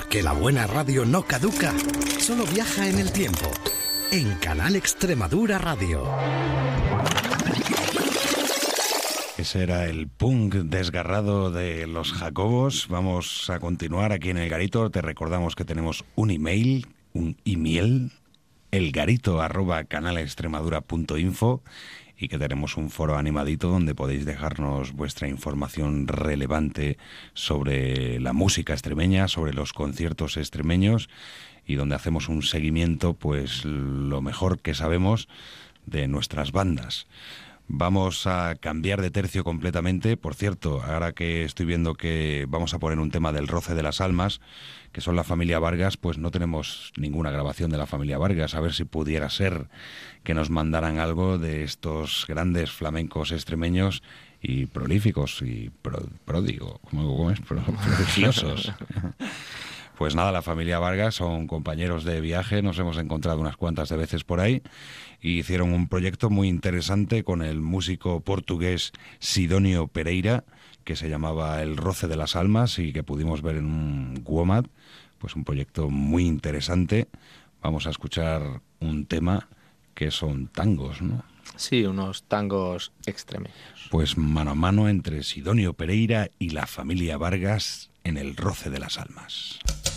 Porque la buena radio no caduca, solo viaja en el tiempo. En Canal Extremadura Radio. Ese era el punk desgarrado de los Jacobos. Vamos a continuar aquí en El Garito. Te recordamos que tenemos un email, elgarito@canalextremadura.info, y que tenemos un foro animadito donde podéis dejarnos vuestra información relevante sobre la música extremeña, sobre los conciertos extremeños, y donde hacemos un seguimiento, pues lo mejor que sabemos de nuestras bandas. Vamos a cambiar de tercio completamente. Por cierto, ahora que estoy viendo que vamos a poner un tema del Roce de las Almas, que son la familia Vargas, pues no tenemos ninguna grabación de la familia Vargas. A ver si pudiera ser que nos mandaran algo de estos grandes flamencos extremeños y prolíficos y prodigiosos. Pues nada, la familia Vargas son compañeros de viaje, nos hemos encontrado unas cuantas de veces por ahí, y hicieron un proyecto muy interesante con el músico portugués Sidónio Pereira, que se llamaba El Roce de las Almas y que pudimos ver en un WOMAD. Pues un proyecto muy interesante. Vamos a escuchar un tema que son tangos, ¿no? Sí, unos tangos extremeños. Pues mano a mano entre Sidónio Pereira y la familia Vargas en El Roce de las Almas.